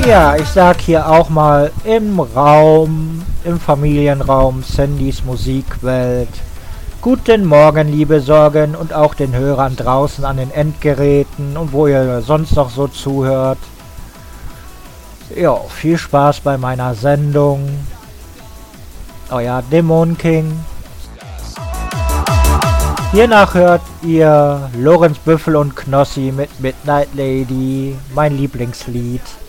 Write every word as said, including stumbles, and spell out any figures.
Ja, ich sag hier auch mal im Raum, im Familienraum Sandys Musikwelt. Guten Morgen, liebe Sorgen und auch den Hörern draußen an den Endgeräten und wo ihr sonst noch so zuhört. Ja, viel Spaß bei meiner Sendung. Euer Dämon King. Hiernach hört ihr Lorenz Büffel und Knossi mit Midnight Lady, mein Lieblingslied.